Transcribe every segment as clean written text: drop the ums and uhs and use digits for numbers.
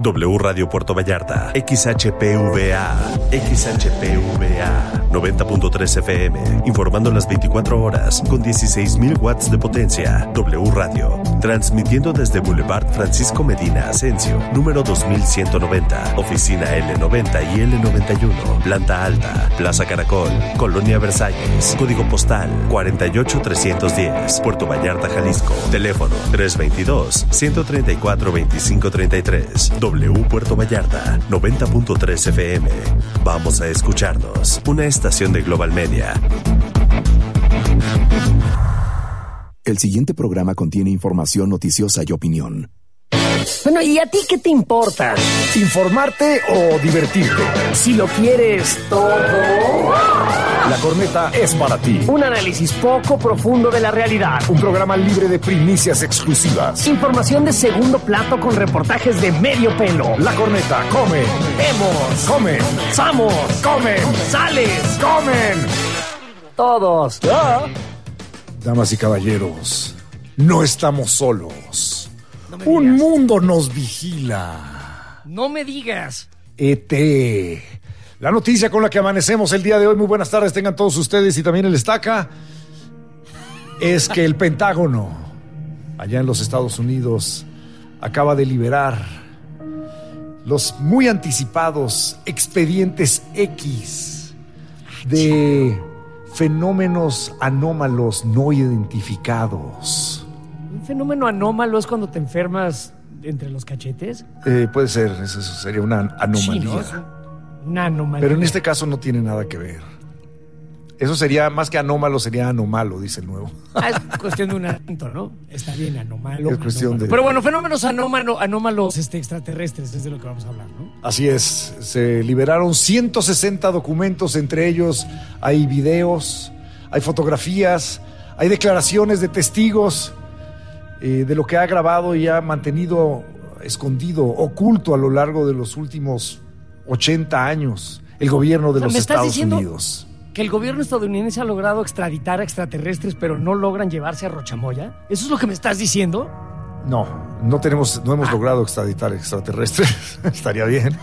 W Radio Puerto Vallarta, XHPVA, 90.3 FM, informando las 24 horas con 16,000 watts de potencia. W Radio, transmitiendo desde Boulevard Francisco Medina Asensio, número 2190, oficina L90 y L91, planta alta, Plaza Caracol, Colonia Versalles, código postal 48310, Puerto Vallarta, Jalisco, teléfono 322-134-2533. W Puerto Vallarta, 90.3 FM. Vamos a escucharnos. Una estación de Global Media. El siguiente programa contiene información noticiosa y opinión. Bueno, ¿y a ti qué te importa? ¿Informarte o divertirte? Si lo quieres todo... La Corneta es para ti. Un análisis poco profundo de la realidad. Un programa libre de primicias exclusivas. Información de segundo plato con reportajes de medio pelo. La Corneta come. Vemos. Comen. Samos. Comen. Sales. Comen. Todos. Damas y caballeros, no estamos solos. Un mundo nos vigila. No me digas. ET. La noticia con la que amanecemos el día de hoy, muy buenas tardes tengan todos ustedes y también el Estaca, es que el Pentágono, allá en los Estados Unidos, acaba de liberar los muy anticipados expedientes X de fenómenos anómalos no identificados. ¿Un fenómeno anómalo es cuando te enfermas entre los cachetes? Puede ser, eso sería una anomalía. Sí, ¿no? Una anomalía. Pero en este caso no tiene nada que ver. Eso sería, más que anómalo, sería anomalo, dice el nuevo. Es cuestión de un acento, ¿no? Está bien, anómalo. Es cuestión anómalo. de... Pero bueno, fenómenos anómalos extraterrestres es de lo que vamos a hablar, ¿no? Así es. Se liberaron 160 documentos, entre ellos hay videos, hay fotografías, hay declaraciones de testigos de lo que ha grabado y ha mantenido escondido, oculto a lo largo de los últimos 80 años el gobierno de los Estados Unidos. ¿Que el gobierno estadounidense ha logrado extraditar a extraterrestres pero no logran llevarse a Rochamoya? ¿Eso es lo que me estás diciendo? No hemos logrado extraditar extraterrestres. Estaría bien.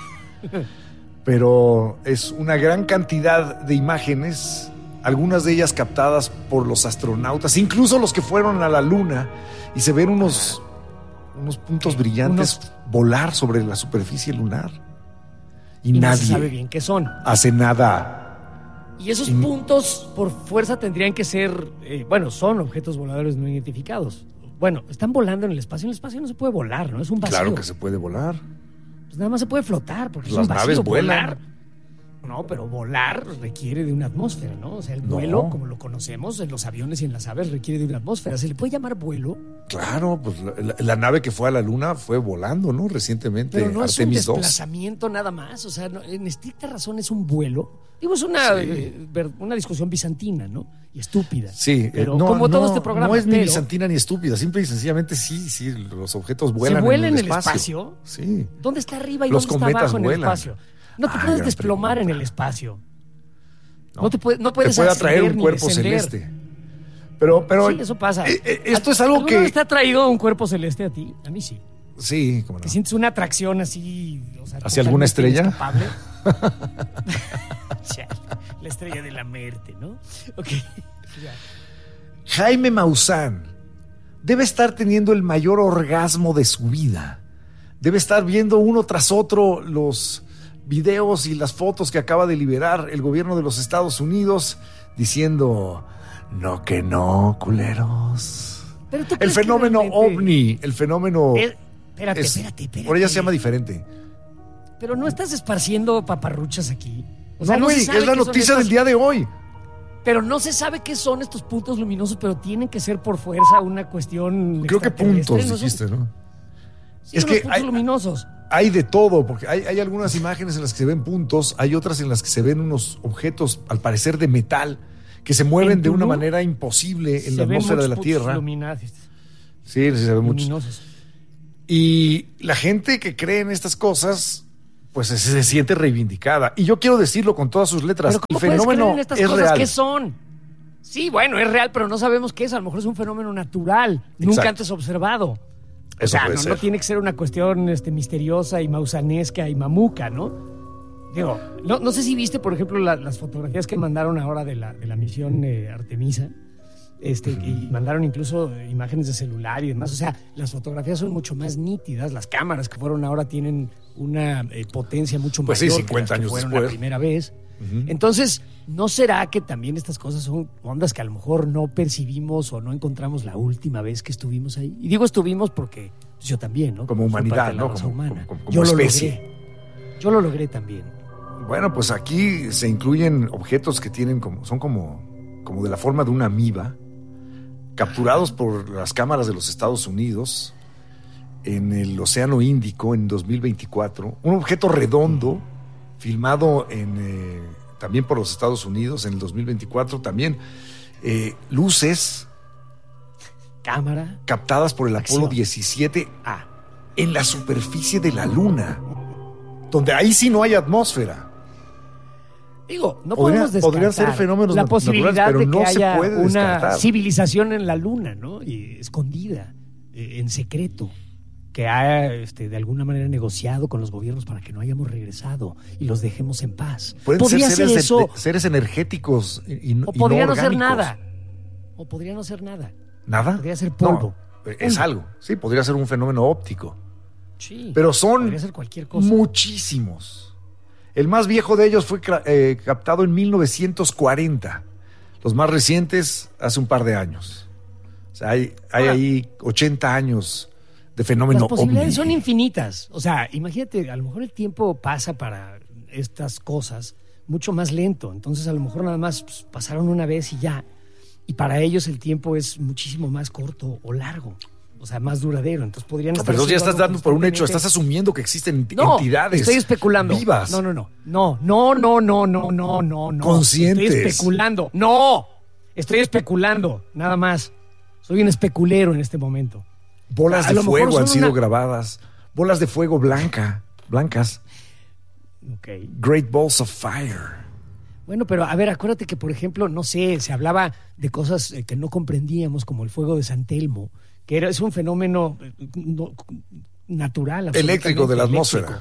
Pero es una gran cantidad de imágenes, algunas de ellas captadas por los astronautas, incluso los que fueron a la Luna, y se ven unos puntos brillantes volar sobre la superficie lunar. Y nadie no se sabe bien qué son. Hace nada. Y esos puntos por fuerza tendrían que ser, son objetos voladores no identificados. Bueno, están volando en el espacio. En el espacio no se puede volar, ¿no? Es un vacío. Claro que se puede volar. Pues nada más se puede flotar, porque las es un vacío. Naves vuelan. Volar. No, pero volar requiere de una atmósfera, ¿no? O sea, el vuelo, como lo conocemos en los aviones y en las aves, requiere de una atmósfera. ¿Se le puede llamar vuelo? Claro, pues la nave que fue a la Luna fue volando, ¿no? Recientemente, pero no Artemis es un desplazamiento nada más. O sea, en estricta razón es un vuelo. Digo, es una discusión bizantina, ¿no? Y estúpida. Sí, pero como todo este programa. No es ni bizantina ni estúpida, simple y sencillamente sí, los objetos vuelan. ¿Se vuelan en el espacio? Sí. ¿Dónde está arriba y los dónde está abajo vuelan. En el espacio? No te puedes desplomar en el espacio. No puedes te puede atraer un cuerpo celeste. Pero sí, eso pasa. Esto es algo que... ¿Te ha traído un cuerpo celeste a ti? A mí sí. Sí, cómo no. ¿Te sientes una atracción así? ¿Hacia alguna estrella? La estrella de la muerte, ¿no? Ok. Jaime Maussan debe estar teniendo el mayor orgasmo de su vida. Debe estar viendo uno tras otro los videos y las fotos que acaba de liberar el gobierno de los Estados Unidos, diciendo, no que no, culeros. El fenómeno ovni, el fenómeno... Espérate. Por ella se llama diferente. Pero no estás esparciendo paparruchas aquí. No, güey, es la noticia del día de hoy. Pero no se sabe qué son estos puntos luminosos, pero tienen que ser por fuerza una cuestión. Creo que puntos dijiste, ¿no? Sí, es que puntos luminosos. Hay de todo, porque hay algunas imágenes en las que se ven puntos, hay otras en las que se ven unos objetos, al parecer de metal, que se mueven de una manera imposible en la atmósfera de la Tierra. Sí, se ven muchos. Y la gente que cree en estas cosas, pues se siente reivindicada. Y yo quiero decirlo con todas sus letras. ¿Pero el fenómeno en estas es cosas real. ¿Qué son? Sí, bueno, es real, pero no sabemos qué es. A lo mejor es un fenómeno natural, nunca antes observado. O sea, no tiene que ser una cuestión misteriosa y mausanesca y mamuca, ¿no? Digo, no sé si viste, por ejemplo, las fotografías que mandaron ahora de la misión Artemisa. Y mandaron incluso imágenes de celular y demás. O sea, las fotografías son mucho más nítidas. Las cámaras que fueron ahora tienen una potencia mucho mayor. Pues sí, 50 años fueron después. La primera vez. Entonces, ¿no será que también estas cosas son ondas que a lo mejor no percibimos o no encontramos la última vez que estuvimos ahí? Y digo estuvimos porque pues, yo también, ¿no? Como humanidad, ¿no? Como yo especie. Yo lo logré también. Bueno, pues aquí se incluyen objetos que son como de la forma de una amiba, capturados por las cámaras de los Estados Unidos en el Océano Índico en 2024. Un objeto redondo filmado también por los Estados Unidos en el 2024. También luces. Cámara. Captadas por el Apolo 17 en la superficie de la Luna, donde ahí sí no hay atmósfera. Digo, no podemos descartar podrían ser fenómenos la posibilidad naturales, pero de que no haya se puede una descartar. Civilización en la Luna, ¿no? Y escondida, en secreto, que ha de alguna manera negociado con los gobiernos para que no hayamos regresado y los dejemos en paz. Pueden ser seres energéticos o podría no ser orgánicos. nada. O podría no ser nada. ¿Nada? Podría ser polvo. No, es algo. Sí, podría ser un fenómeno óptico. Sí. Pero son podría ser cualquier cosa. Muchísimos. El más viejo de ellos fue captado en 1940. Los más recientes hace un par de años. O sea, hay ahí 80 años de fenómeno Las posibilidades ovni. son infinitas. O sea, imagínate, a lo mejor el tiempo pasa para estas cosas mucho más lento. Entonces, a lo mejor nada más pasaron una vez y ya. Y para ellos el tiempo es muchísimo más corto o largo. O sea, más duradero. Entonces podrían estar. Pero ya estás dando por un hecho, constantemente. estás asumiendo que existen No, entidades. estoy especulando. Vivas. No. Conscientes. Estoy especulando. No. Estoy especulando, nada más. Soy un especulero en este momento. Bolas de fuego han sido grabadas. Bolas de fuego blancas. Okay. Great balls of fire. Bueno, pero a ver, acuérdate que, por ejemplo, no sé, se hablaba de cosas que no comprendíamos, como el fuego de San Telmo, que es un fenómeno natural. Eléctrico de la atmósfera.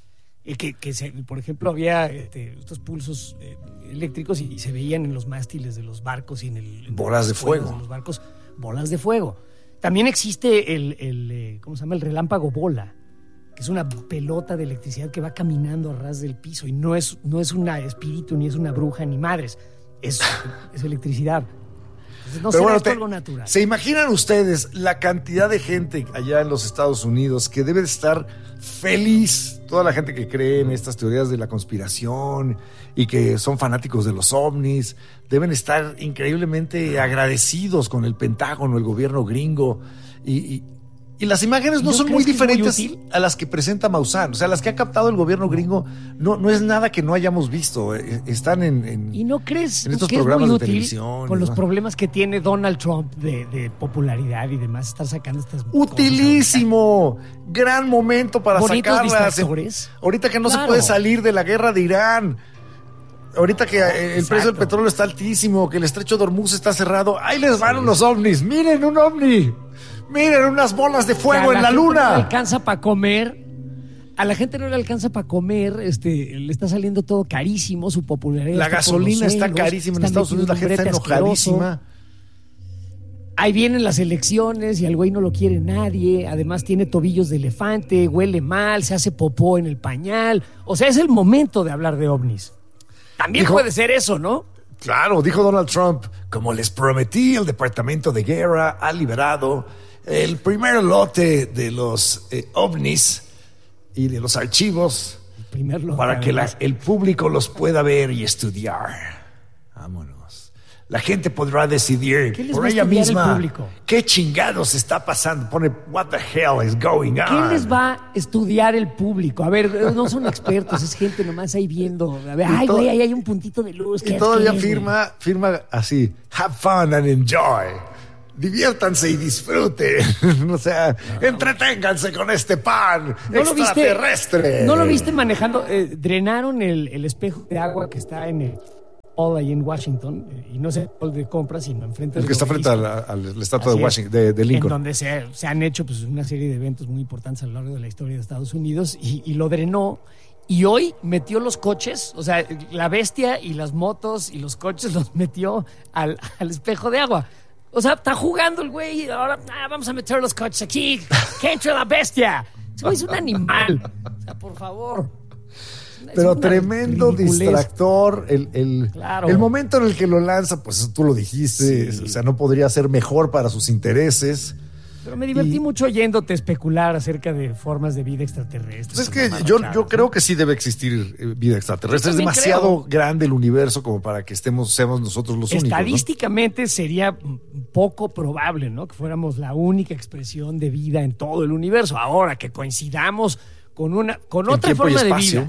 Por ejemplo, había estos pulsos eléctricos y se veían en los mástiles de los barcos y en bolas de fuego. De los barcos, bolas de fuego. También existe ¿cómo se llama? El relámpago bola, que es una pelota de electricidad que va caminando a ras del piso y no es un espíritu, ni es una bruja, ni madres. Es electricidad. Entonces, no será esto algo natural. ¿Se imaginan ustedes la cantidad de gente allá en los Estados Unidos que debe de estar feliz? Toda la gente que cree en estas teorías de la conspiración y que son fanáticos de los ovnis, deben estar increíblemente agradecidos con el Pentágono, el gobierno gringo. Y las imágenes no son muy diferentes a las que presenta Maussan. O sea, las que ha captado el gobierno gringo no es nada que no hayamos visto. Están ¿Y no crees en estos que programas es muy de útil televisión? Con los problemas que tiene Donald Trump de popularidad y demás, estar sacando estas ¡Utilísimo! Gran momento para bonitos sacarlas. Distractores. Ahorita que no se puede salir de la guerra de Irán. Ahorita que el precio del petróleo está altísimo, que el estrecho de Hormuz está cerrado. ¡Ahí les van unos ovnis! ¡Miren un ovni! ¡Miren unas bolas de fuego en la luna! No le alcanza para comer. A la gente no le alcanza para comer. Le está saliendo todo carísimo, su popularidad. La gasolina está carísima en Estados Unidos. La gente está enojadísima. Ahí vienen las elecciones y al güey no lo quiere nadie. Además tiene tobillos de elefante, huele mal, se hace popó en el pañal. O sea, es el momento de hablar de ovnis. También puede ser eso, ¿no? Claro, dijo Donald Trump, como les prometí, el Departamento de Guerra ha liberado el primer lote de los ovnis y de los archivos para que el público los pueda ver y estudiar. Vámonos. La gente podrá decidir por ella misma qué chingados está pasando. Pone, what the hell is going on? ¿Qué les va a estudiar el público? A ver, no son expertos, es gente nomás ahí viendo. A ver, ay, güey, ahí hay un puntito de luz. Y todavía firma así, have fun and enjoy. Diviértanse y disfruten. O sea, entreténganse con este pan extraterrestre. ¿No lo viste manejando? Drenaron el espejo de agua que está en Mall ahí en Washington, y no es el mall de compras, sino enfrente el del que está frente obelisco. a la estatua de Washington, de Lincoln. En donde se han hecho pues, una serie de eventos muy importantes a lo largo de la historia de Estados Unidos, y lo drenó. Y hoy metió los coches, o sea, la bestia y las motos y los coches los metió al espejo de agua. O sea, está jugando el güey y ahora vamos a meter los coches aquí, que entre la bestia. Es un animal. O sea, por favor. Pero tremendo distractor. Claro. El momento en el que lo lanza, pues tú lo dijiste, o sea, no podría ser mejor para sus intereses. Pero me divertí mucho oyéndote especular acerca de formas de vida extraterrestre. Pues es que yo creo que sí debe existir vida extraterrestre. Es demasiado grande el universo como para que seamos nosotros los únicos. Estadísticamente, ¿no? Sería poco probable, ¿no? Que fuéramos la única expresión de vida en todo el universo. Ahora que coincidamos con otra forma de vida.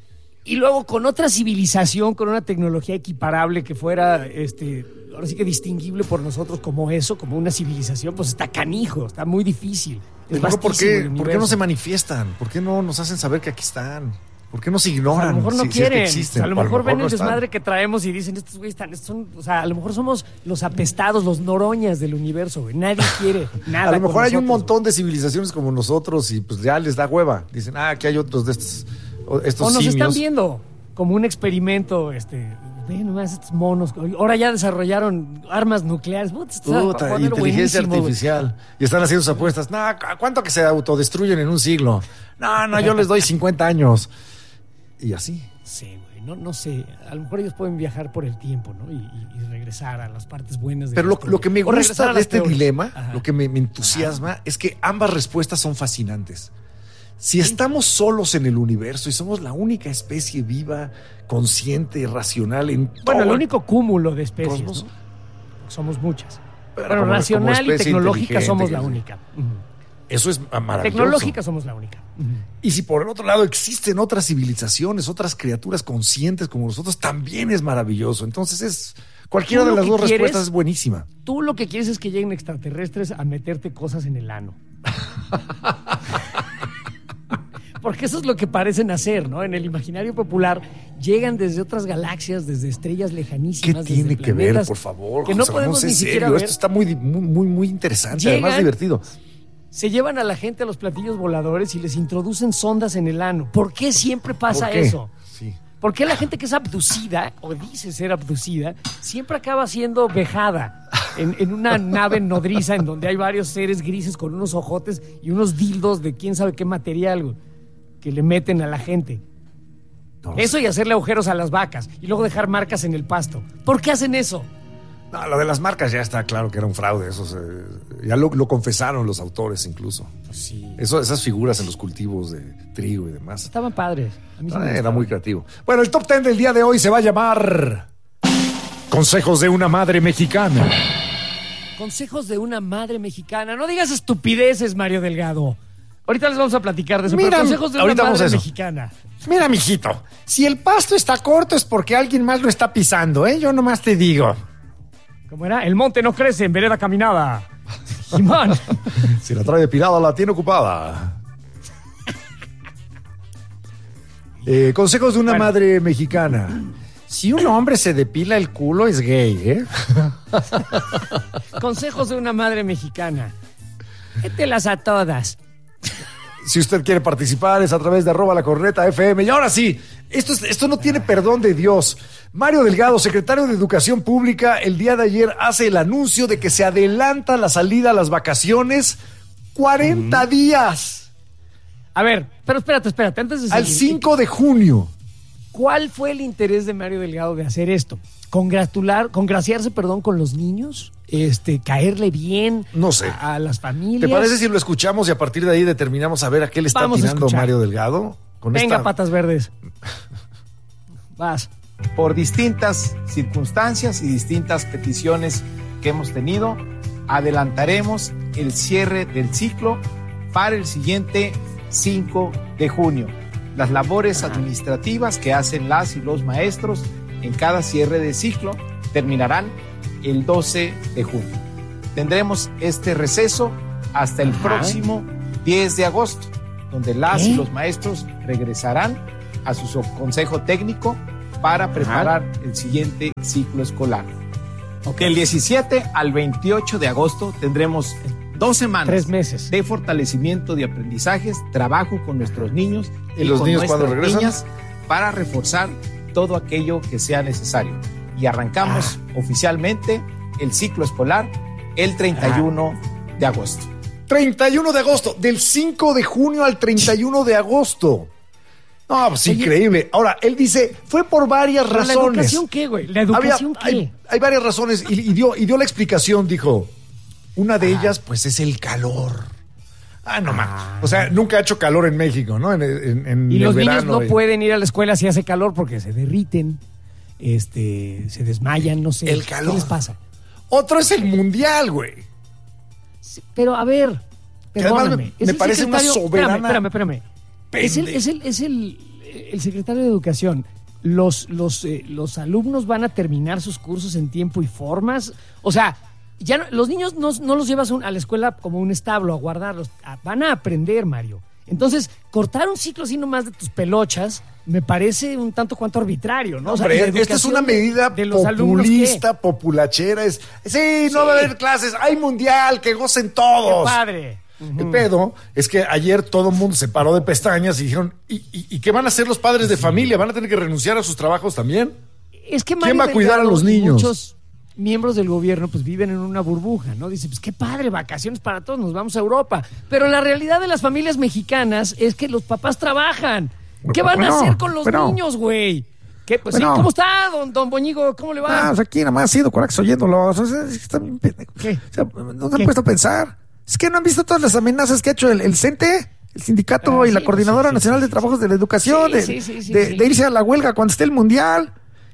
Y luego con otra civilización, con una tecnología equiparable que fuera, ahora sí que distinguible por nosotros como eso, como una civilización, pues está canijo, está muy difícil. ¿Por qué no se manifiestan? ¿Por qué no nos hacen saber que aquí están? ¿Por qué nos ignoran? A lo mejor no quieren. Existen, a lo mejor ven el desmadre están. que traemos y dicen, estos güeyes son, o sea, a lo mejor somos los apestados, los noroñas del universo, güey. Nadie quiere nada. A lo mejor hay un montón güey. de civilizaciones como nosotros y pues ya les da hueva. Dicen, aquí hay otros de estos o nos simios. Están viendo como un experimento, ven nomás estos monos. Ahora ya desarrollaron armas nucleares. Inteligencia artificial. Y están haciendo sus apuestas. ¿Cuánto que se autodestruyen en un siglo? No, yo les doy 50 años. Y así. Sí, güey, no sé. A lo mejor ellos pueden viajar por el tiempo, ¿no? Y regresar a las partes buenas de Pero lo que me gusta de este dilema, Ajá. lo que me entusiasma, es que ambas respuestas son fascinantes. Si estamos solos en el universo y somos la única especie viva, consciente, racional en todo. Bueno, el único cúmulo de especies, ¿no? Somos muchas. Pero racional y tecnológica somos la única. Eso es maravilloso. Tecnológica somos la única. Y si por el otro lado existen otras civilizaciones, otras criaturas conscientes como nosotros, también es maravilloso. Entonces cualquiera de las dos respuestas es buenísima. Tú lo que quieres es que lleguen extraterrestres a meterte cosas en el ano. Porque eso es lo que parecen hacer, ¿no? En el imaginario popular llegan desde otras galaxias, desde estrellas lejanísimas. ¿Qué tiene que ver, por favor? Que no podemos ni siquiera ver. Esto está muy interesante, además divertido. Se llevan a la gente a los platillos voladores y les introducen sondas en el ano. ¿Por qué siempre pasa eso? Sí. ¿Por qué la gente que es abducida, o dice ser abducida, siempre acaba siendo vejada en una nave nodriza en donde hay varios seres grises con unos ojotes y unos dildos de quién sabe qué material, güey, que le meten a la gente? Eso y hacerle agujeros a las vacas y luego dejar marcas en el pasto. ¿Por qué hacen eso? No, lo de las marcas ya está claro que era un fraude. Eso ya lo confesaron los autores incluso. Sí. Esas figuras en los cultivos de trigo y demás. Estaban padres. A mí sí me era muy creativo. Bueno, el top 10 del día de hoy se va a llamar Consejos de una madre mexicana. Consejos de una madre mexicana. No digas estupideces, Mario Delgado. Ahorita les vamos a platicar de eso. Mira, pero consejos de una madre mexicana. Mira, mijito, si el pasto está corto es porque alguien más lo está pisando, ¿eh? Yo nomás te digo. ¿Cómo era? El monte no crece en vereda caminada. Jimán. Si la trae de pirada, la tiene ocupada. Consejos de una madre mexicana. Si un hombre se depila el culo, es gay, ¿eh? Consejos de una madre mexicana. Mételas a todas. Si usted quiere participar es a través de @lacornetafm. Y ahora sí, esto no tiene perdón de Dios. Mario Delgado, secretario de Educación Pública, el día de ayer hace el anuncio de que se adelanta la salida a las vacaciones 40 días. A ver, pero espérate, antes de seguir. Al 5 de junio. ¿Cuál fue el interés de Mario Delgado de hacer esto? ¿Congraciarse con los niños? ¿Caerle bien no sé. a las familias? ¿Te parece si lo escuchamos y a partir de ahí determinamos a ver a qué le está atinando Mario Delgado? Venga, patas verdes. Vas. Por distintas circunstancias y distintas peticiones que hemos tenido, adelantaremos el cierre del ciclo para el siguiente 5 de junio. Las labores administrativas que hacen las y los maestros en cada cierre de ciclo terminarán el 12 de junio. Tendremos este receso hasta el próximo 10 de agosto, donde las y los maestros regresarán a su consejo técnico para preparar el siguiente ciclo escolar. Del 17 al 28 de agosto tendremos 2 semanas 3 meses de fortalecimiento de aprendizajes, trabajo con nuestros niños y los con niños cuando regresan niñas para reforzar todo aquello que sea necesario. Y arrancamos oficialmente el ciclo escolar el 31 de agosto. 31 de agosto, del 5 de junio al 31 de agosto. No, pues increíble. Ahora, él dice, fue por varias razones. ¿La educación qué, güey? ¿La educación qué? Hay varias razones y dio la explicación, dijo. Una de ellas, pues, es el calor. No más. O sea, nunca ha hecho calor en México, ¿no? Y los niños no pueden ir a la escuela si hace calor porque se derriten, se desmayan, no sé. El calor. ¿Qué les pasa? Otro es el mundial, güey. Sí, pero a ver, perdóname. Me parece una soberana. Espérame. Es el secretario de Educación. Los alumnos van a terminar sus cursos en tiempo y formas. O sea, ya los niños no los llevas a la escuela como un establo a guardarlos. Van a aprender, Mario. Entonces, cortar un ciclo así nomás de tus pelochas me parece un tanto cuanto arbitrario, ¿no? Hombre, esta es una medida de los populista, populachera. No va a haber clases, hay mundial, que gocen todos. ¡Qué padre! El pedo es que ayer todo el mundo se paró de pestañas y dijeron, ¿y qué van a hacer los padres de familia? ¿Van a tener que renunciar a sus trabajos también? Es que ¿quién va a cuidar a los niños? Muchos miembros del gobierno pues viven en una burbuja, ¿no? Dicen, pues qué padre, vacaciones para todos, nos vamos a Europa. Pero la realidad de las familias mexicanas es que los papás trabajan. ¿Qué van a hacer con los niños, güey? ¿Qué? Pues, ¿cómo está, don Boñigo? ¿Cómo le va? Aquí nada más ha sido corajes oyéndolos. Está bien pendejo. ¿Qué? O sea, no se han puesto a pensar. Es que no han visto todas las amenazas que ha hecho el CENTE, el sindicato y la Coordinadora Nacional de Trabajos de la Educación, de irse a la huelga cuando esté el mundial.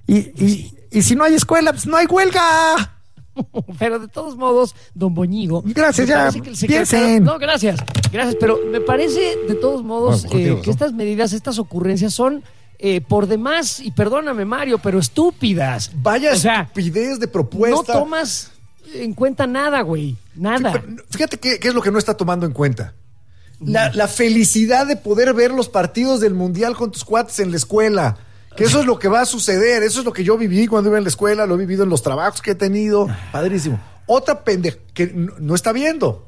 Y si no hay escuela, pues no hay huelga. Pero de todos modos, don Boñigo. Gracias, ya. Piensen. No, gracias. Pero me parece de todos modos que estas medidas, estas ocurrencias son por demás, y perdóname, Mario, pero estúpidas. Vaya estupidez de propuesta. No tomas en cuenta nada, güey. Nada. Fíjate qué es lo que no está tomando en cuenta. La felicidad de poder ver los partidos del mundial con tus cuates en la escuela. Que eso es lo que va a suceder. Eso es lo que yo viví cuando iba en la escuela, lo he vivido en los trabajos que he tenido. Padrísimo. Otra pendeja que no está viendo.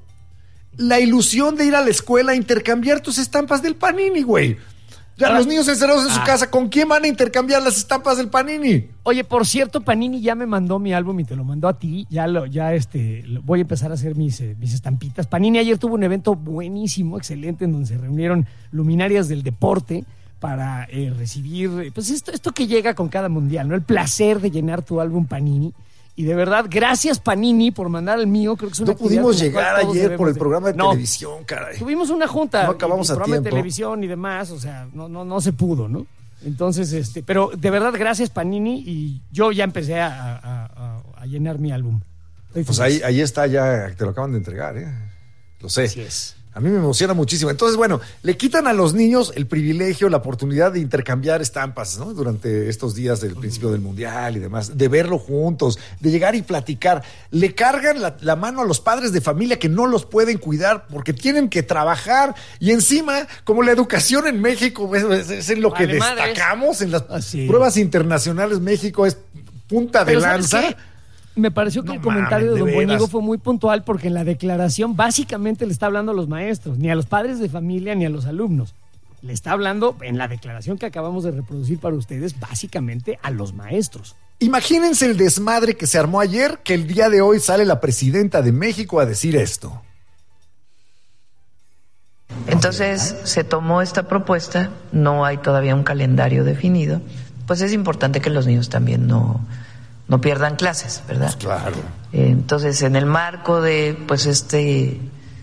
La ilusión de ir a la escuela a intercambiar tus estampas del Panini, güey. Ya los niños encerrados en su casa, ¿con quién van a intercambiar las estampas del Panini? Oye, por cierto, Panini ya me mandó mi álbum y te lo mandó a ti. Voy a empezar a hacer mis estampitas. Panini ayer tuvo un evento buenísimo, excelente, en donde se reunieron luminarias del deporte para recibir, pues esto que llega con cada mundial, ¿no? El placer de llenar tu álbum Panini. Y de verdad, gracias Panini por mandar el mío. Creo que es una no pudimos llegar ayer por el programa de televisión, caray. Tuvimos una junta. No acabamos a tiempo. Programa de televisión y demás, o sea, no se pudo, ¿no? Entonces, pero de verdad, gracias Panini, y yo ya empecé a llenar mi álbum. Pues ahí está, ya te lo acaban de entregar, ¿eh? Lo sé. Así es. A mí me emociona muchísimo. Entonces, bueno, le quitan a los niños el privilegio, la oportunidad de intercambiar estampas, ¿no? Durante estos días del principio del mundial y demás, de verlo juntos, de llegar y platicar. Le cargan la mano a los padres de familia que no los pueden cuidar porque tienen que trabajar. Y encima, como la educación en México es en lo que destacamos, en las pruebas internacionales, México es punta de lanza. Me pareció que el comentario de don Boñigo fue muy puntual, porque en la declaración básicamente le está hablando a los maestros, ni a los padres de familia ni a los alumnos. Le está hablando en la declaración que acabamos de reproducir para ustedes básicamente a los maestros. Imagínense el desmadre que se armó ayer, que el día de hoy sale la presidenta de México a decir esto. Entonces se tomó esta propuesta, no hay todavía un calendario definido, pues es importante que los niños también no pierdan clases, ¿verdad? Pues claro. Entonces, en el marco de pues este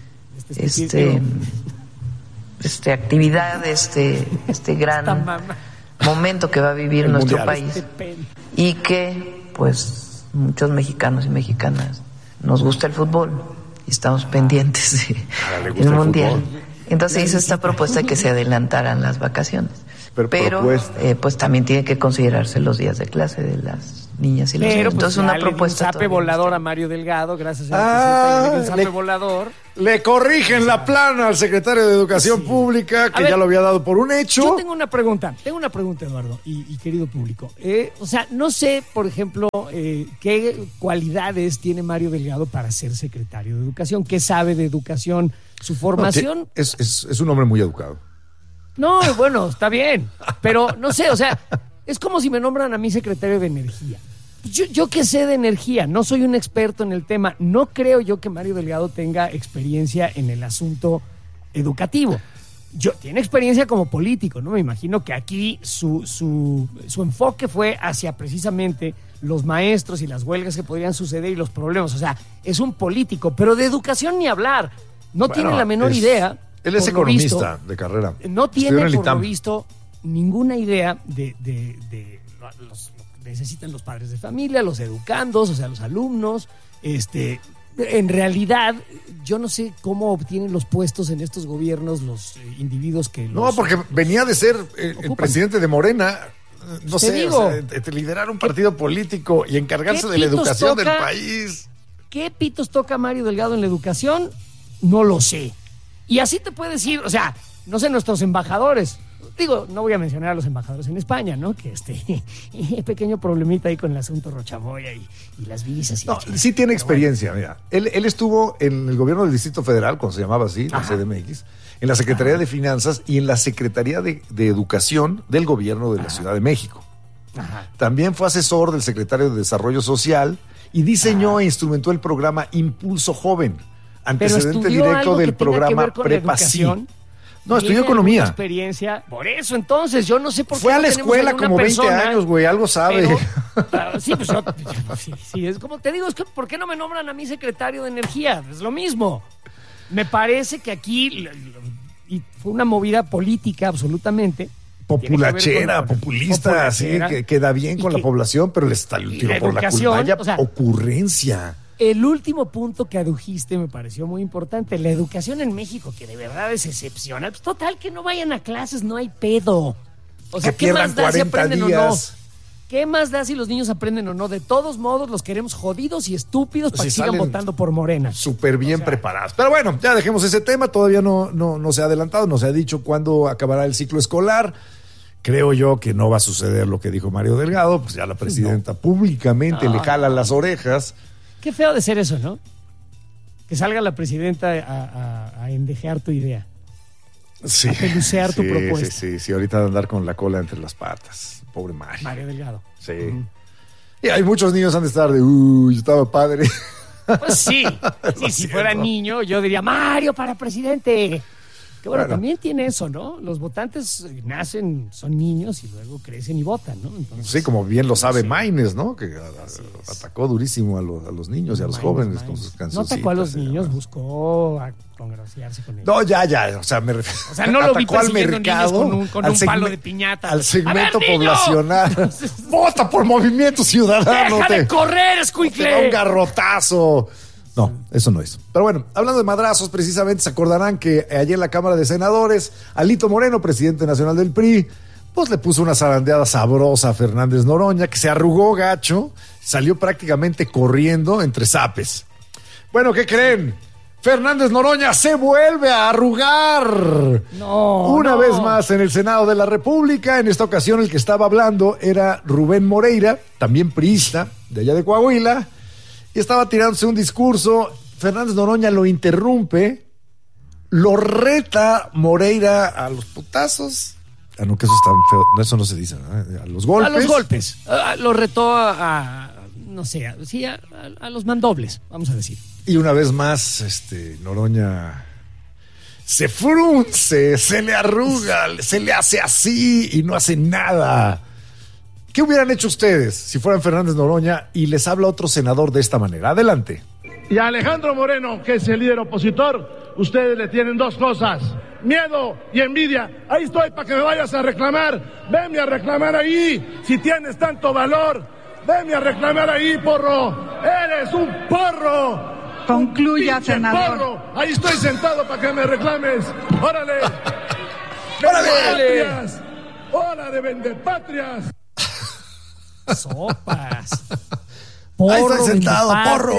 actividad, este gran momento que va a vivir nuestro país, y que pues muchos mexicanos y mexicanas nos gusta el fútbol y estamos pendientes del mundial. Entonces hizo esta propuesta de que se adelantaran las vacaciones. pero pues también tiene que considerarse los días de clase de las niñas y los niños. Entonces una propuesta. Un zape volador a Mario Delgado, gracias a un zape volador. Le corrigen la plana al secretario de Educación Pública, que ya lo había dado por un hecho. Yo tengo una pregunta, Eduardo, y querido público. O sea, no sé, por ejemplo, qué cualidades tiene Mario Delgado para ser secretario de Educación, qué sabe de educación, su formación. Es un hombre muy educado. No, bueno, está bien, pero no sé, o sea, es como si me nombran a mí secretario de Energía. Yo que sé de energía, no soy un experto en el tema, no creo yo que Mario Delgado tenga experiencia en el asunto educativo. Tiene experiencia como político, ¿no? Me imagino que aquí su enfoque fue hacia precisamente los maestros y las huelgas que podrían suceder y los problemas. O sea, es un político, pero de educación ni hablar. No tiene la menor idea. Él es economista de carrera. No tiene, por lo visto, ninguna idea de los necesitan los padres de familia, los educandos, o sea, los alumnos. En realidad, yo no sé cómo obtienen los puestos en estos gobiernos los individuos que No, porque venía de ser el presidente de Morena. No sé, liderar un partido político y encargarse de la educación del país. ¿Qué pitos toca Mario Delgado en la educación? No lo sé. Y así te puedes ir, o sea, no sé, nuestros embajadores. Digo, no voy a mencionar a los embajadores en España, ¿no? Que pequeño problemita ahí con el asunto Rochamoya y las visas. Sí tiene experiencia, mira. Él estuvo en el gobierno del Distrito Federal, cuando se llamaba así, la CDMX, en la Secretaría de Finanzas y en la Secretaría de Educación del gobierno de la Ciudad de México. También fue asesor del secretario de Desarrollo Social y diseñó e instrumentó el programa Impulso Joven, antecedente directo del programa Prepa Sí. No, estudió economía. Experiencia. Por eso, entonces, yo no sé por qué. Fue a la escuela como 20 años, güey, algo sabe. Sí, pues sí, es como te digo, es que ¿por qué no me nombran a mí secretario de Energía? Es lo mismo. Me parece que aquí y fue una movida política absolutamente. Populachera, populista, así, que queda bien con la población, pero le está el tiro por la culpa. Vaya ocurrencia. El último punto que adujiste me pareció muy importante. La educación en México, que de verdad es excepcional. Pues total, que no vayan a clases, no hay pedo. O sea, ¿qué más da si aprenden días. O no? ¿Qué más da si los niños aprenden o no? De todos modos, los queremos jodidos y estúpidos para que sigan votando por Morena. Súper bien preparados. Pero bueno, ya dejemos ese tema. Todavía no se ha adelantado, no se ha dicho cuándo acabará el ciclo escolar. Creo yo que no va a suceder lo que dijo Mario Delgado. Pues ya la presidenta públicamente le jala las orejas. Qué feo de ser eso, ¿no? Que salga la presidenta a endejear tu idea. Sí. A pelucear tu propuesta. Sí. Ahorita de andar con la cola entre las patas. Pobre Mario. Mario Delgado. Sí. Y hay muchos niños han de estar de, estaba padre. Pues sí. Si fuera niño, yo diría, Mario para presidente. Que bueno, también tiene eso, ¿no? Los votantes nacen, son niños y luego crecen y votan, ¿no? Entonces, sí, como bien lo sabe Maynes, ¿no? Que atacó durísimo a los niños y a los jóvenes con sus canciones. No atacó a los niños, buscó congraciarse con ellos. No, ya, o sea, me refiero. O sea, no lo vi persiguiendo niños con un palo de piñata. Al segmento poblacional. ¡Vota por Movimiento Ciudadano! ¡Deja de correr, escuincle! ¡Te da un garrotazo! No, eso no es. Pero bueno, hablando de madrazos, precisamente se acordarán que ayer en la Cámara de Senadores, Alito Moreno, presidente nacional del PRI, pues le puso una zarandeada sabrosa a Fernández Noroña, que se arrugó gacho, salió prácticamente corriendo entre zapes. Bueno, ¿qué creen? Fernández Noroña se vuelve a arrugar. Una vez más en el Senado de la República. En esta ocasión el que estaba hablando era Rubén Moreira, también priista, de allá de Coahuila. Y estaba tirándose un discurso, Fernández Noroña lo interrumpe, lo reta Moreira a los putazos. No, que eso está feo, eso no se dice, ¿no? A los golpes. A los golpes. Lo retó no sé, a los mandobles, vamos a decir. Y una vez más, Noroña se frunce, se le arruga, se le hace así y no hace nada. ¿Qué hubieran hecho ustedes si fueran Fernández Noroña y les habla otro senador de esta manera? Adelante. Y a Alejandro Moreno, que es el líder opositor, ustedes le tienen dos cosas: miedo y envidia. Ahí estoy para que me vayas a reclamar. Venme a reclamar ahí. Si tienes tanto valor, venme a reclamar ahí, porro. Eres un porro. Concluya, senador. Porro. Ahí estoy sentado para que me reclames. Órale. ¡Órale! cara de vendepatrias. Sopas. Porro, ahí está sentado, porro.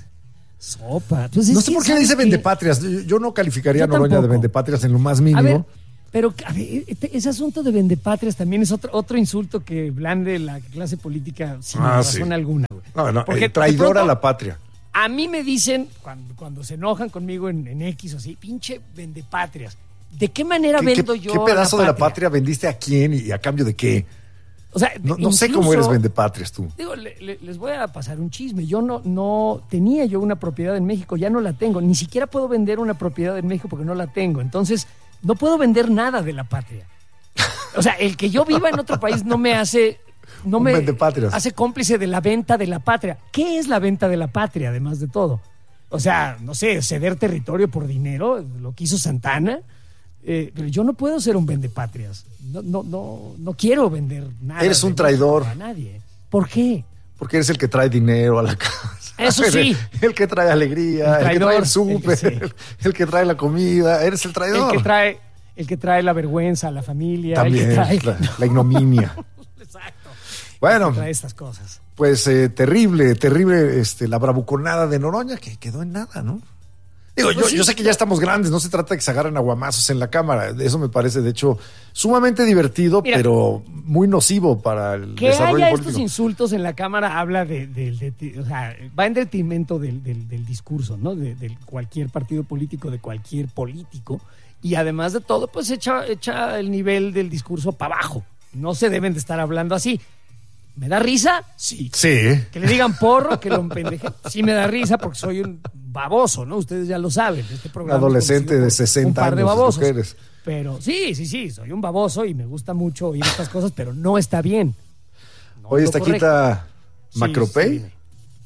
Sopa. Pues no sé por qué le dice vendepatrias. Yo no calificaría a Noroña de vendepatrias en lo más mínimo. A ver, pero ese asunto de vendepatrias también es otro insulto que blande la clase política sin razón alguna. No, porque traidor pronto, a la patria. A mí me dicen, cuando se enojan conmigo en X o así, pinche vendepatrias. ¿De qué manera vendo yo ¿Qué pedazo de la patria vendiste a quién y a cambio de qué? O sea, no sé cómo eres vendepatrias tú. Digo, les voy a pasar un chisme. Yo no tenía yo una propiedad en México, ya no la tengo. Ni siquiera puedo vender una propiedad en México porque no la tengo. Entonces, no puedo vender nada de la patria. O sea, el que yo viva en otro país no me hace cómplice de la venta de la patria. ¿Qué es la venta de la patria, además de todo? O sea, no sé, ceder territorio por dinero, lo que hizo Santana. Pero yo no puedo ser un vendepatrias. No quiero vender nada. Eres un traidor. A nadie. ¿Por qué? Porque eres el que trae dinero a la casa. Eso sí. El que trae alegría, el que trae el súper, el que trae la comida. Eres el traidor. El que trae la vergüenza a la familia. También, el que trae... la ignominia. Exacto. Bueno, trae estas cosas. Pues terrible la bravuconada de Noroña, que quedó en nada, ¿no? Digo, yo sé que ya estamos grandes, no se trata de que se agarren aguamazos en la cámara. Eso me parece, de hecho, sumamente divertido, pero muy nocivo para el desarrollo político. Que haya estos insultos en la cámara habla o sea, va en detrimento del discurso, ¿no? De cualquier partido político, de cualquier político. Y además de todo, pues echa el nivel del discurso para abajo. No se deben de estar hablando así. ¿Me da risa? Sí. Que le digan porro, que lo empendejen. Sí me da risa porque soy un baboso, ¿no? Ustedes ya lo saben. Este programa un adolescente de 60 un par de años. Babosos. Eres. Pero sí, soy un baboso y me gusta mucho oír estas cosas, pero no está bien. No Oye, ¿está quita Macropay? Sí.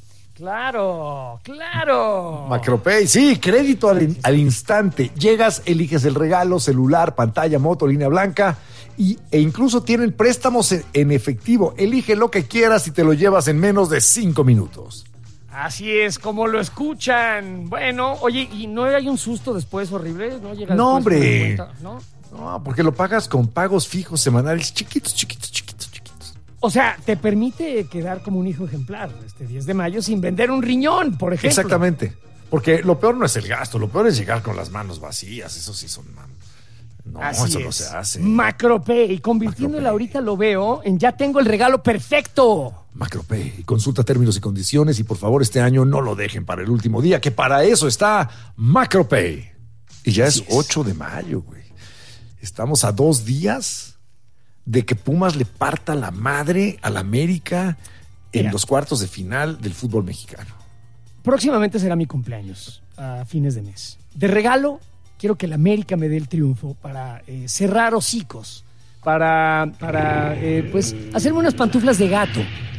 Claro. Macropay, sí, crédito al instante. Llegas, eliges el regalo, celular, pantalla, moto, línea blanca e incluso tienen préstamos en efectivo. Elige lo que quieras y te lo llevas en menos de 5 minutos. Así es, como lo escuchan. Bueno, oye, ¿y no hay un susto después horrible? No, hombre. No, porque lo pagas con pagos fijos semanales chiquitos. O sea, te permite quedar como un hijo ejemplar este 10 de mayo sin vender un riñón, por ejemplo. Exactamente. Porque lo peor no es el gasto, lo peor es llegar con las manos vacías. Eso sí son... No, así eso es. no se hace. Macropay, convirtiéndola ahorita lo veo en ya tengo el regalo perfecto. Macropay, consulta términos y condiciones y por favor este año no lo dejen para el último día, que para eso está Macropay. Y ya es 8 de mayo, güey. Estamos a 2 días de que Pumas le parta la madre al América en los cuartos de final del fútbol mexicano. Próximamente será mi cumpleaños, a fines de mes. De regalo, quiero que el América me dé el triunfo para cerrar hocicos, para pues hacerme unas pantuflas de gato,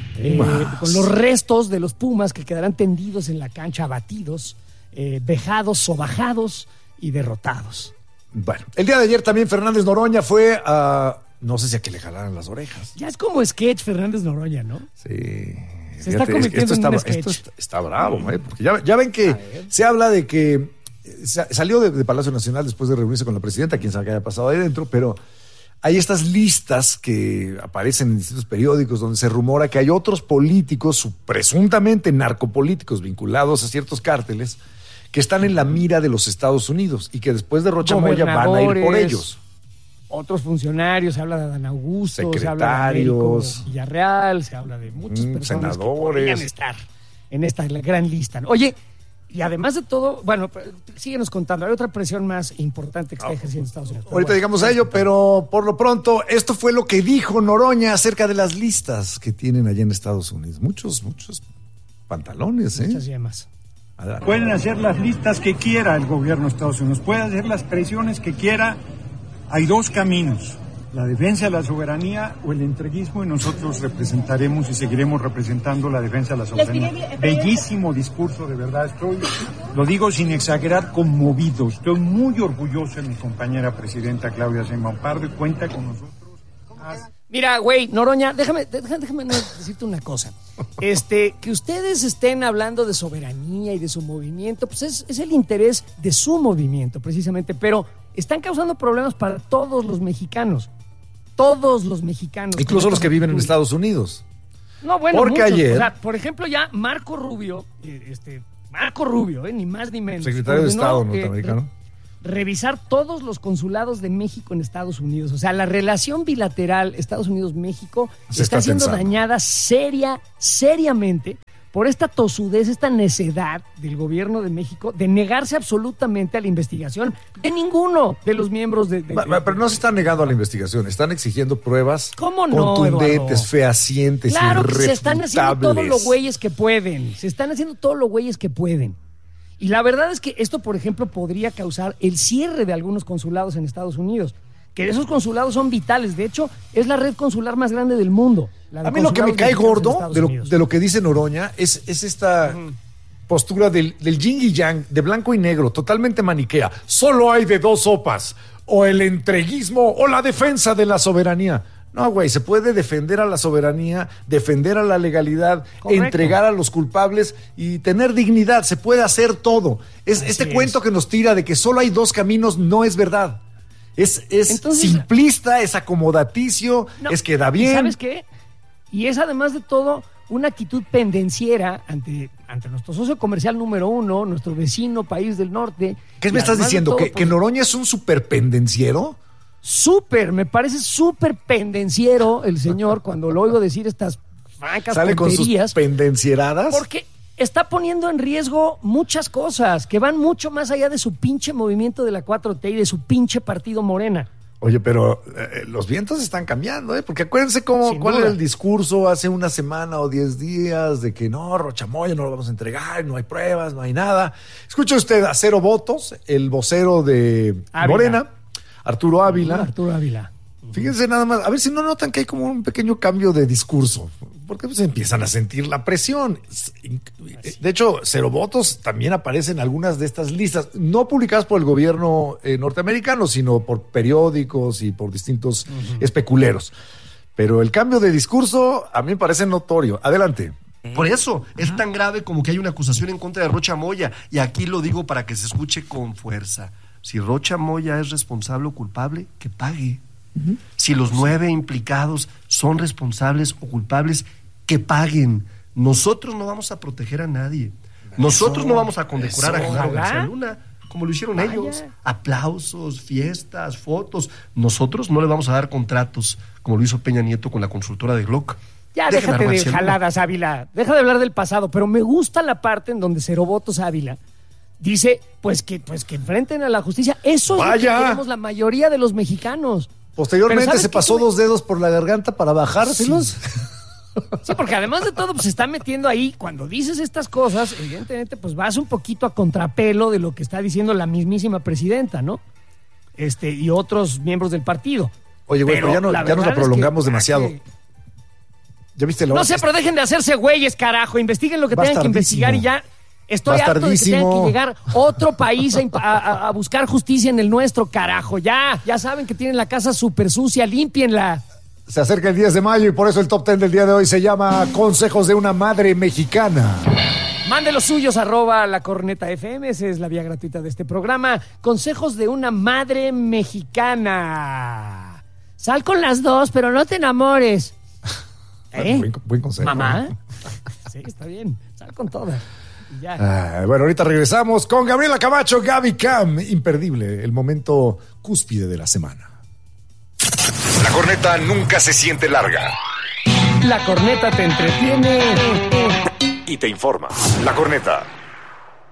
con los restos de los Pumas que quedarán tendidos en la cancha, abatidos, vejados, sobajados y derrotados. Bueno, el día de ayer también Fernández Noroña fue a... No sé si a que le jalaran las orejas. Ya es como sketch Fernández Noroña, ¿no? Sí. Se está convirtiendo en un sketch. Esto está bravo, porque ya ven que se habla de que salió de Palacio Nacional después de reunirse con la presidenta, quién sabe qué haya pasado ahí dentro, pero hay estas listas que aparecen en distintos periódicos donde se rumora que hay otros políticos, presuntamente narcopolíticos vinculados a ciertos cárteles, que están en la mira de los Estados Unidos y que después de Rocha Moya van a ir por ellos. Otros funcionarios, se habla de Adán Augusto, secretarios, se habla de Américo Villarreal, se habla de muchas personas senadores que podrían estar en esta gran lista. Oye, y además de todo, bueno, síguenos contando, hay otra presión más importante que está ejerciendo Estados Unidos. Ahorita digamos a ello, pero por lo pronto, esto fue lo que dijo Noroña acerca de las listas que tienen allá en Estados Unidos. Muchos pantalones, muchas yemas. Adelante. Pueden hacer las listas que quiera el gobierno de Estados Unidos, puede hacer las presiones que quiera. Hay 2 caminos, la defensa de la soberanía o el entreguismo, y nosotros representaremos y seguiremos representando la defensa de la soberanía. Bellísimo discurso, de verdad, lo digo sin exagerar, conmovido. Estoy muy orgulloso de mi compañera presidenta Claudia Sheinbaum Pardo y cuenta con nosotros. Mira, güey, Noroña, déjame decirte una cosa. Que ustedes estén hablando de soberanía y de su movimiento, pues es el interés de su movimiento, precisamente, pero están causando problemas para todos los mexicanos. todos los mexicanos. Incluso los que viven en Estados Unidos. No, bueno, porque muchos. ayer... O sea, por ejemplo, ya Marco Rubio, ni más ni menos. Secretario de Estado norteamericano. Revisar todos los consulados de México en Estados Unidos. O sea, la relación bilateral Estados Unidos-México está siendo dañada seriamente por esta tosudez, esta necedad del gobierno de México de negarse absolutamente a la investigación de ninguno de los miembros de Pero no se están negando a la investigación, están exigiendo pruebas contundentes, Eduardo? Fehacientes, claro, irrefutables. se están haciendo todos los güeyes que pueden. Y la verdad es que esto, por ejemplo, podría causar el cierre de algunos consulados en Estados Unidos, que esos consulados son vitales. De hecho, es la red consular más grande del mundo. A mí lo que me cae gordo de lo que dice Noroña es esta postura del yin y yang, de blanco y negro, totalmente maniquea. Solo hay de dos sopas, o el entreguismo o la defensa de la soberanía. No, güey, se puede defender a la soberanía, defender a la legalidad, correcto, entregar a los culpables y tener dignidad. Se puede hacer todo. Este cuento que nos tira de que solo hay dos caminos no es verdad. Entonces, simplista, es acomodaticio, es que da bien. ¿Sabes qué? Y es además de todo una actitud pendenciera ante nuestro socio comercial número 1, nuestro vecino país del norte. ¿Qué me estás diciendo? Todo, ¿Que Noroña es un súper pendenciero? Me parece súper pendenciero el señor cuando lo oigo decir estas francas tonterías. ¿Sale con sus pendencieradas? Porque está poniendo en riesgo muchas cosas que van mucho más allá de su pinche movimiento de la 4T y de su pinche partido Morena. Oye, pero los vientos están cambiando, porque acuérdense cuál era el discurso hace una semana o 10 días de que no, Rocha Moya no lo vamos a entregar, no hay pruebas, no hay nada. Escuche usted a Cero Votos, el vocero de Morena, Arturo Ávila. Fíjense nada más, a ver si no notan que hay como un pequeño cambio de discurso, porque pues empiezan a sentir la presión. De hecho, Cero Votos también aparece en algunas de estas listas, no publicadas por el gobierno norteamericano, sino por periódicos y por distintos especuleros. Pero el cambio de discurso a mí me parece notorio. Adelante. Por eso, es tan grave como que hay una acusación en contra de Rocha Moya, y aquí lo digo para que se escuche con fuerza. Si Rocha Moya es responsable o culpable, que pague. Si los 9 implicados son responsables o culpables, que paguen. Nosotros no vamos a proteger a nadie. Nosotros no vamos a condecorar a Genaro García Luna, como lo hicieron ellos. Aplausos, fiestas, fotos. Nosotros no le vamos a dar contratos, como lo hizo Peña Nieto con la consultora de Glock. Ya, déjate de jaladas, Ávila. Deja de hablar del pasado, pero me gusta la parte en donde Cero Votos Ávila dice, pues que enfrenten a la justicia. Eso es lo que queremos la mayoría de los mexicanos. Posteriormente se pasó 2 dedos por la garganta para bajárselos. Sí, porque además de todo, pues se está metiendo ahí. Cuando dices estas cosas, evidentemente, pues vas un poquito a contrapelo de lo que está diciendo la mismísima presidenta, ¿no? Y otros miembros del partido. Oye, güey, pero ya nos la prolongamos demasiado. ¿Ya viste la hora? No sé, pero dejen de hacerse güeyes, carajo. Investiguen lo que tengan que investigar y ya. Estoy harto de que tenga que llegar otro país a buscar justicia en el nuestro, carajo. Ya saben que tienen la casa súper sucia, límpienla. Se acerca el 10 de mayo y por eso el top 10 del día de hoy se llama Consejos de una Madre Mexicana. Mande los suyos, @lacornetafm, esa es la vía gratuita de este programa. Consejos de una madre mexicana. Sal con las dos, pero no te enamores. Buen consejo. ¿Mamá? Sí, está bien. Sal con todas. Bueno, ahorita regresamos con Gabriela Camacho, Gaby Cam. Imperdible, el momento cúspide de la semana. La corneta nunca se siente larga. La corneta te entretiene y te informa. La corneta.